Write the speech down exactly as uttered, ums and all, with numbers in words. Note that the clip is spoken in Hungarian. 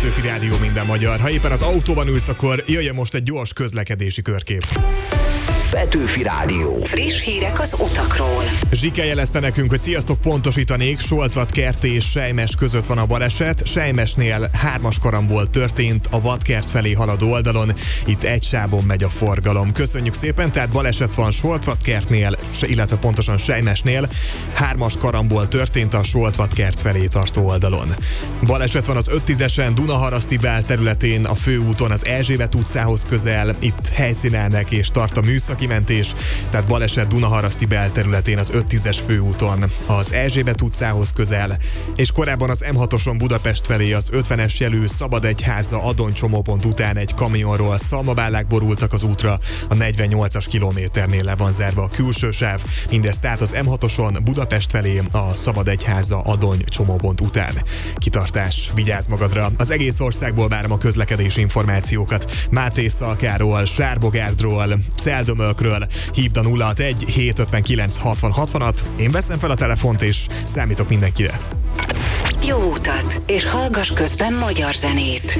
Petőfi Rádió, minden magyar. Ha éppen az autóban ülsz, akkor jöjjön most egy gyors közlekedési körkép. Petőfi Rádió. Friss hírek az utakról. Zsike jelezte nekünk, hogy sziasztok, pontosítanék, Soltvatkert és Selymes között van a baleset. Sejmesnél hármas karambol történt a Vadkert felé haladó oldalon. Itt egy sávon megy a forgalom. Köszönjük szépen, tehát baleset van Soltvatkertnél, illetve pontosan Sejmesnél. Hármas karambol történt a Soltvatkert felé tartó oldalon. Baleset van az öt tízesen Dunaharaszti belterületén, a főúton az Erzsébet utcához közel. Itt helyszínelnek és tart a műszaki mentés, tehát baleset Dunaharaszti belterületén az öt tízes főúton az Erzsébet utcához közel, és korábban az M hatoson Budapest felé az ötvenes jelű Szabadegyháza Adony csomópont után egy kamionról szalmabállák borultak az útra, a negyvennyolcas kilométernél le van zárva a külső sáv, mindez tehát az M hatoson Budapest felé a Szabadegyháza Adony csomópont után. Kitartás, vigyázz magadra! Az egész országból várom a közlekedési információkat. Máté Szalkáról, Sárbogárdról, Celdömölkről. Hívd a nulla hatvanegy hétszázötvenkilenc hatvan hatvanat. Én veszem fel a telefont és számítok mindenkire. Jó utat, és hallgass közben magyar zenét.